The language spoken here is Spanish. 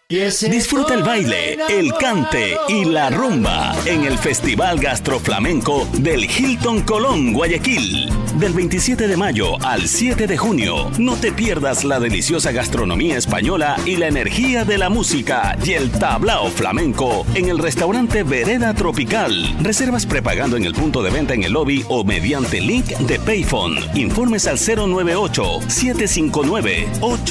Disfruta el baile, el cante y la rumba en el Festival Gastroflamenco del Hilton Colón, Guayaquil. Del 27 de mayo al 7 de junio, no te pierdas la deliciosa gastronomía española y la energía de la música y el tablao flamenco en el restaurante Vereda Tropical. Reservas prepagando en el punto de venta en el lobby o mediante link de Payphone. Informes al 098-759-8